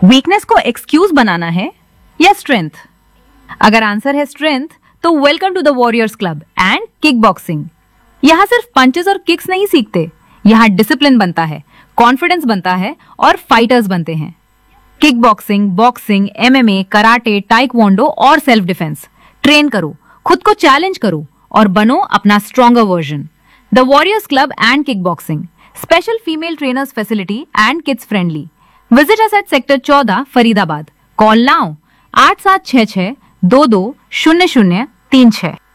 Weakness को excuse बनाना है या स्ट्रेंथ? अगर आंसर है स्ट्रेंथ, तो welcome to the warriors club and kick boxing. यहाँ सिर्फ पंचेस और किक्स नहीं सीखते, यहाँ डिसिप्लिन बनता है, कॉन्फिडेंस बनता है और फाइटर्स बनते हैं। Kick boxing, boxing, MMA, karate, taekwondo और सेल्फ डिफेंस। ट्रेन करो, खुद को चैलेंज करो और बनो अपना stronger version. The warriors club and kick boxing, special female trainers facility and kids friendly. Visit us at Sector 14, Faridabad. Call now 8766 22 0036।